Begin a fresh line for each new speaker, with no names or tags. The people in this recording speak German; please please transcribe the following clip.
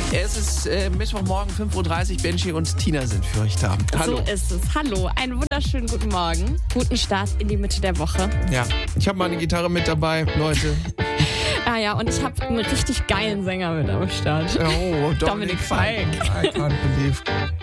Es ist Mittwochmorgen, 5.30 Uhr. Benji und Tina sind für euch da. Hallo.
So ist es. Hallo, einen wunderschönen guten Morgen. Guten Start in die Mitte der Woche.
Ja, ich habe meine Gitarre mit dabei, Leute.
Ah ja, und ich habe einen richtig geilen Sänger mit am Start.
Oh,
Dominik Feick.
I can't believe.